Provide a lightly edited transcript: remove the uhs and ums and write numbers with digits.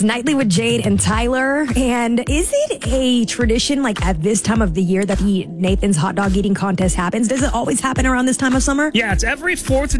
It's Nightly with Jade and Tyler. And is it a tradition, like at this time of the year, that the Nathan's hot dog eating contest happens? Does it always happen around this time of summer? Yeah, it's every 4th of